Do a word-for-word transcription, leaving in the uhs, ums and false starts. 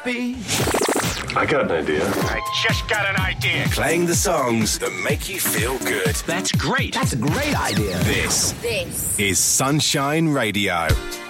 happy. I got an idea. I just got an idea. Playing the songs that make you feel good. That's great. That's a great idea. This, This is Sunshine Radio.